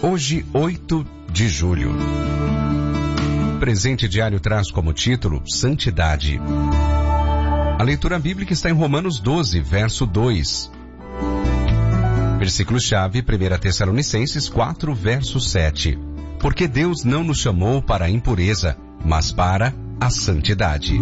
Hoje, 8 de julho. Presente diário traz como título Santidade. A leitura bíblica está em Romanos 12, verso 2. Versículo-chave, 1 Tessalonicenses 4, verso 7. Porque Deus não nos chamou para a impureza, mas para a santidade.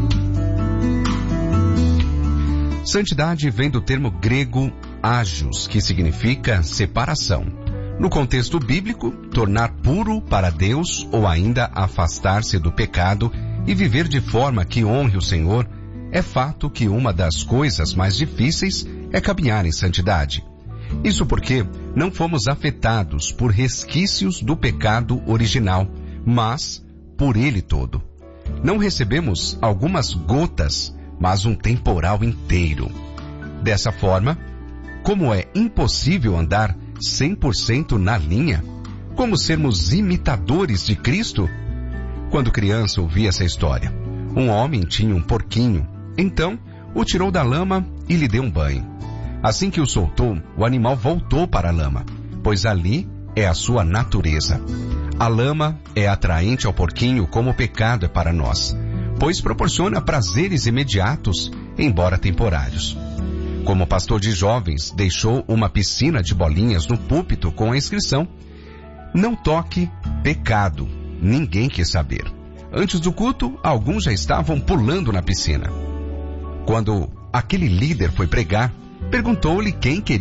Santidade vem do termo grego agios, que significa separação. No contexto bíblico, tornar puro para Deus ou ainda afastar-se do pecado e viver de forma que honre o Senhor, é fato que uma das coisas mais difíceis é caminhar em santidade. Isso porque não fomos afetados por resquícios do pecado original, mas por ele todo. Não recebemos algumas gotas, mas um temporal inteiro. Dessa forma, como é impossível andar 100% na linha? Como sermos imitadores de Cristo? Quando criança ouvi essa história. Um homem tinha um porquinho, então o tirou da lama e lhe deu um banho. Assim que o soltou, o animal voltou para a lama, pois ali é a sua natureza. A lama é atraente ao porquinho como o pecado é para nós, pois proporciona prazeres imediatos, embora temporários. Como pastor de jovens, deixou uma piscina de bolinhas no púlpito com a inscrição: não toque pecado, ninguém quer saber. Antes do culto, alguns já estavam pulando na piscina. Quando aquele líder foi pregar, perguntou-lhe quem queria